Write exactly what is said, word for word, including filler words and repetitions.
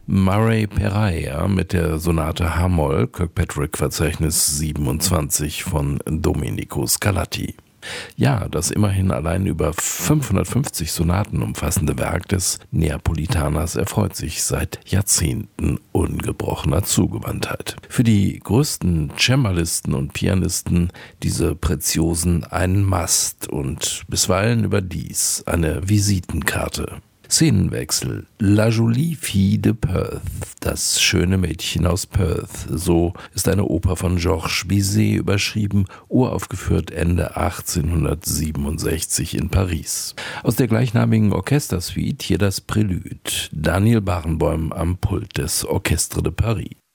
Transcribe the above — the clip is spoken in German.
Murray Peraia mit der Sonate H-Moll, Kirkpatrick-Verzeichnis siebenundzwanzig von Domenico Scarlatti. Ja, das immerhin allein über fünfhundertfünfzig Sonaten umfassende Werk des Neapolitaners erfreut sich seit Jahrzehnten ungebrochener Zugewandtheit. Für die größten Cembalisten und Pianisten diese Preziosen ein Must und bisweilen überdies eine Visitenkarte. Szenenwechsel. La Jolie Fille de Perth, das schöne Mädchen aus Perth. So ist eine Oper von Georges Bizet überschrieben, uraufgeführt Ende achtzehnhundertsiebenundsechzig in Paris. Aus der gleichnamigen Orchestersuite hier das Prälude. Daniel Barenboim am Pult des Orchestre de Paris.